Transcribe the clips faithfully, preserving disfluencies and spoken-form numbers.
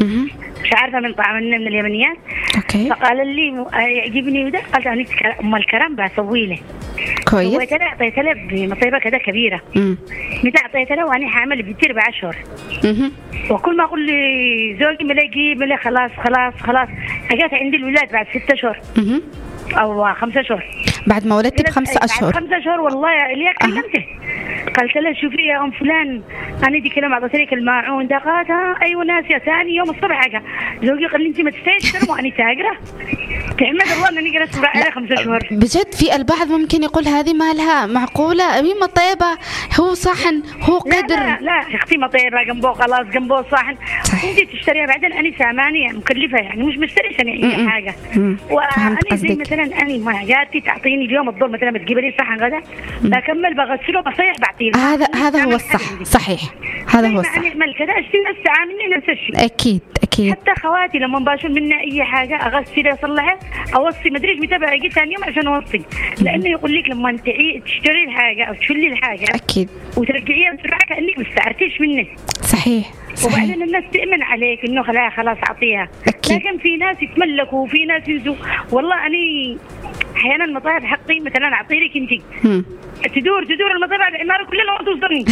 مش عارفة من طعم من اليمنيات. أوكي. فقال لي م- يعجبني وده، قلت أنا أم الكرم بسوي له. كويس. سويت له، أعطيت له بمصيبة كذا كبيرة. امم متى أعطيت له وأنا حامل بنتي أربع أشهر. اها وكل ما أقول لي زوجي ملاقي ملا خلاص خلاص خلاص، أجت عندي الولاد بعد ستة أشهر اها أو خمسة أشهر. بعد ما ولدتي بخمسة أشهر. بعد خمسة أشهر والله يا إليا كلمته. قلت له شوفي يا أم فلان، أنا دي كلمة أعطيت لك الماعون ده. قالت أيوة ناسية. ثاني يوم الصبح حاجة زوجي قال لي أنت ما تستاهلي تشتري وأنا تاجرة. تحمد الله أنني جلست براعي خمسة أشهر. بجد في البعض ممكن يقول هذه مالها معقولة ميمة طيبة، هو صحن هو قدر. لا لا, لا اختي ما طيبة جنبه خلاص جنبه صحن. انت تشتريها بعدين أنا سامانية مكلفة يعني مش مشتري سنة أي حاجة. وأنا زي مثلا أنا ما جاتي تعطيني اليوم الظهر مثلا بتجيب لي صحن غدا بكمل بغسله بصيح بعطيه. هذا هذا هو الصح. صحيح هذا هو الصح. أنا كذا أشتري نفس عاملني نفس الشيء. أكيد أكيد. حتى خواتي لما باشون منا أي حاجة أغسلها أصلحها أوصي ما أدري متى بقى ثاني يوم عشان أوصي، لأنه يقول لك لما تعي تشتري الحاجة أو تشيلي الحاجة أكيد وترجعيها بسرعة كأنك ما استعرتيش منه. صحيح. صحيح. وبعدين الناس تأمن عليك إنه خلاص خلاص أعطيها. أكيد. لكن في ناس يتملكوا وفي ناس ينسوا. والله أنا أحيانا المطاعم حقي مثلا أعطي لك أنت تدور تدور المطاعم على العمارة كلها لما توصلني.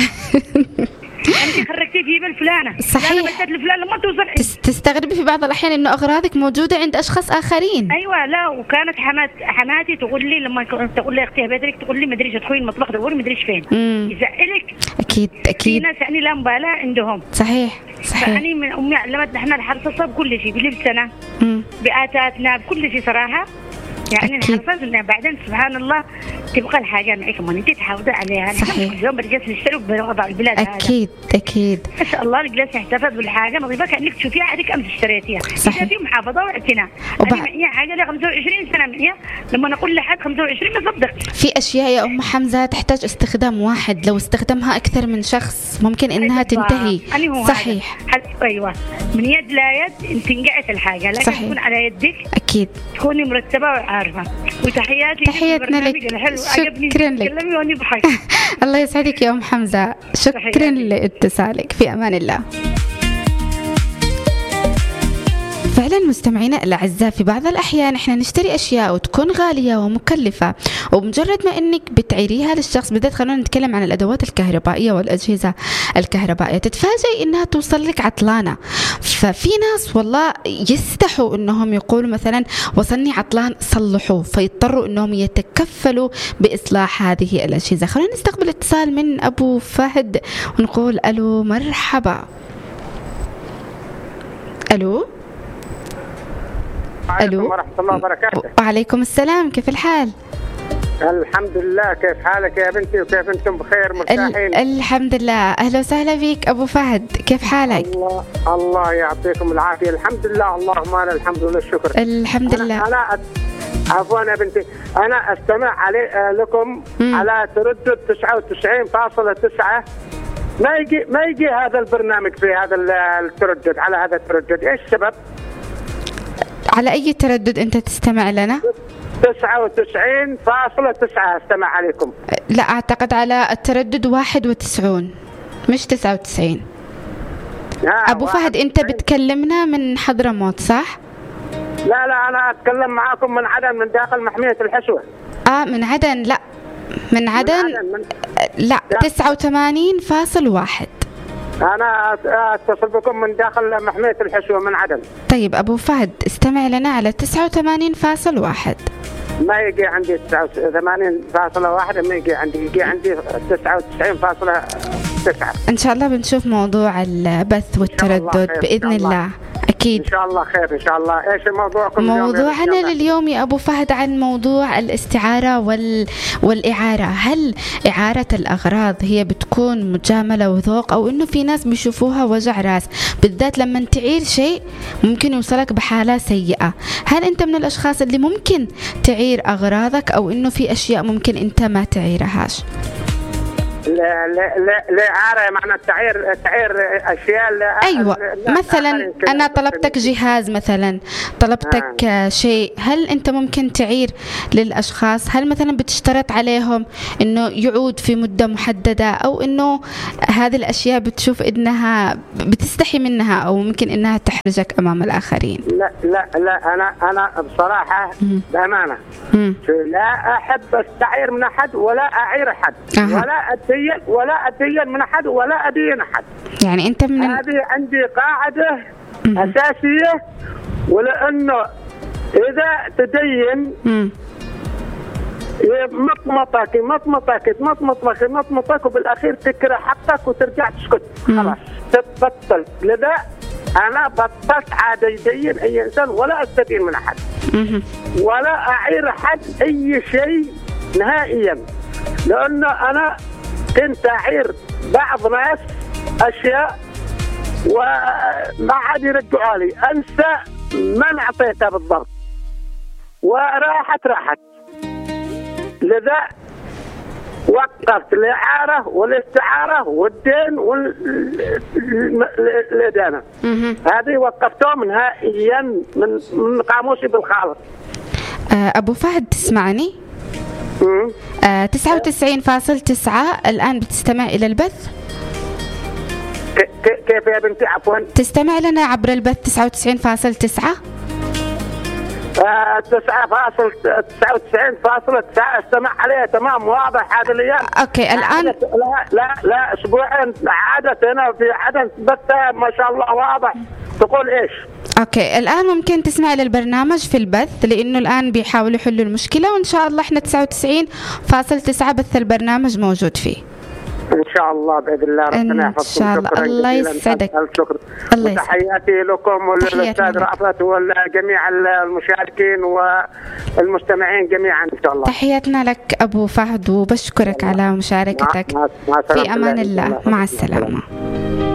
أنت خرجتي في بالفلانة. صحيح. لا بدت الفلان لما توصل. تس تستغربي في بعض الأحيان إنه أغراضك موجودة عند أشخاص آخرين. أيوة. لا وكانت حمات حماتي تقول لي لما تقول لي أختي بيتك تقول لي ما أدري تدخلي المطبخ دوري ما أدري فين. يزعلك. أكيد أكيد. في ناس يعني لا مبالاة عندهم. صحيح صحيح. فأني من أمي علمتنا إحنا الحرصة بكل شيء بلبسنا بآتاتنا بكل شيء صراحة. يعني الحرصة إنه بعدين سبحان الله تبقى الحاجة معك ما أنت تحافظي عليها. صحيح. اليوم بنجلس نشتري بوضع البلاد. أكيد هذا. أكيد. ما شاء الله نجلس نحتفظ بالحاجة نظيفة كأنك تشوفيها عادك أمس اشتريتيها. صحيح. إذا في محافظة واعتناء. وبع... أنا معي حاجة لها خمسة وعشرين سنة معي لما نقول لحد خمسة وعشرين مصدق. في أشياء يا أم حمزة تحتاج استخدام واحد، لو استخدمها أكثر من شخص ممكن إنها تنتهي. صحيح. أيوة من يد لا يد أنت انقعت الحاجة لكن صحيح. تكون على يدك أكيد تكوني مرتبة وعارفة. وتحياتي تحياتنا لك. شكرا لك. الله يسعدك يا أم حمزة. شكرا لاتصالك. في أمان الله. فعلا مستمعينا الأعزاء في بعض الأحيان إحنا نشتري أشياء وتكون غالية ومكلفة وبمجرد ما إنك بتعيريها للشخص، بالذات خلونا نتكلم عن الأدوات الكهربائية والأجهزة الكهربائية، تتفاجئ إنها توصل لك عطلانة. ففي ناس والله يستحوا إنهم يقولوا مثلا وصلني عطلان صلحوه، فيضطروا إنهم يتكفلوا بإصلاح هذه الأجهزة. خلونا نستقبل اتصال من أبو فهد ونقول ألو مرحبا. ألو الو ورحمة الله وبركاته. وعليكم السلام، كيف الحال؟ الحمد لله. كيف حالك يا بنتي وكيف انتم بخير مرتاحين؟ الحمد لله. اهلا وسهلا فيك ابو فهد، كيف حالك؟ الله الله يعطيكم العافية. الحمد لله اللهم انا الحمد لله الشكر. الحمد أنا لله. انا عفوا يا بنتي انا استمع علي لكم مم. على تردد تسعة وتسعين فاصلة تسعة. ما يجي ما يجي هذا البرنامج في هذا التردد، على هذا التردد ايش السبب؟ على أي تردد أنت تستمع لنا؟ تسعة وتسعين فاصلة تسعة استمع عليكم. لا أعتقد على التردد واحد وتسعون مش تسعة وتسعين. أبو فهد أنت بتكلمنا من حضرموت صح؟ لا لا أنا أتكلم معاكم من عدن، من داخل محمية الحشوة. آه من عدن. لا من عدن, من عدن من... لا, لا. تسعة وثمانين فاصل واحد. أنا أتصل بكم من داخل محمية الحشوة من عدن. طيب أبو فهد استمع لنا على تسعة وثمانين فاصل واحد. ما يجي عندي تسعة وثمانين فاصل واحد، ما يجي عندي يجي عندي تسعة وتسعين فاصلة تسعة. إن شاء الله بنشوف موضوع البث والتردد بإذن الله. أكيد إن شاء الله خير إن شاء الله. إيش موضوعكم؟ موضوعنا لليوم يا أبو فهد عن موضوع الاستعارة وال... والإعارة. هل إعارة الأغراض هي بتكون مجاملة وذوق، أو إنه في ناس بيشوفوها وجع راس، بالذات لما تعير شيء ممكن يوصلك بحالة سيئة؟ هل أنت من الأشخاص اللي ممكن تعير أغراضك، أو إنه في أشياء ممكن أنت ما تعيرهاش؟ لإعارة معنى تعير تعير أشياء. أيوة مثلا أنا طلبتك جهاز مثلا، طلبتك آه. شيء، هل أنت ممكن تعير للأشخاص؟ هل مثلا بتشترط عليهم إنه يعود في مدة محددة، أو إنه هذه الأشياء بتشوف إنها بتستحي منها أو ممكن إنها تحرجك أمام الآخرين؟ لا لا لا أنا أنا بصراحة م. بأمانة م. لا أحب أستعير من أحد ولا أعير أحد أه. ولا أدين ولا أدين من أحد ولا أدين أحد. يعني أنت من هذه عندي قاعدة م. أساسية، ولأنه إذا تدين م. مطمطك مطمطك مطمطك مطمطك وبالأخير تكره حقك وترجع تسكت خلاص تبطل. لذا أنا بطلت عادة يدين أي إنسان ولا أستدين من أحد ولا أعير أحد أي شيء نهائيا، لأنه أنا كنت أعير بعض ناس أشياء وما عاد يرجعوا لي، أنسى من أعطيتها بالضبط وراحت راحت. لذا وقفت الإعارة والاستعارة والدين والإدانة، هذه وقفتهم نهائيا من من قاموسي بالخالص. أبو فهد تسمعني؟ آه تسعة وتسعين فاصل تسعة الآن بتستمع إلى البث؟ كيف يا بنتي عفوا؟ تستمع لنا عبر البث تسعة وتسعين فاصل تسعة؟ تسعة فاصل تسعة وتسعين فاصل تسعة استمع عليها تمام واضح هذا الأيام. أوكي الآن لا لا لا أسبوعين عادة هنا في عدن بثها ما شاء الله واضح. تقول إيش؟ أوكي الآن ممكن تسمع للبرنامج في البث، لأنه الآن بيحاولوا يحلوا المشكلة، وإن شاء الله إحنا تسعة وتسعين فاصل تسعة بث البرنامج موجود فيه إن شاء الله بإذن الله. ربنا يحفظكم. إن شاء الله. الله يسعدك. الله يسعدك. تحياتي لكم وللأستاذ رأفت وجميع المشاركين والمستمعين جميعا إن شاء الله. تحياتنا لك أبو فهد وبشكرك على مشاركتك. مع مع في أمان الله. مع السلامة.